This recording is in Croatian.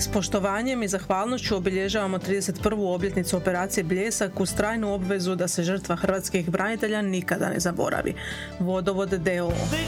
S poštovanjem i zahvalnošću obilježavamo 31. obljetnicu operacije Bljesak uz trajnu obvezu da se žrtva hrvatskih branitelja nikada ne zaboravi. Vodovod d.o.o.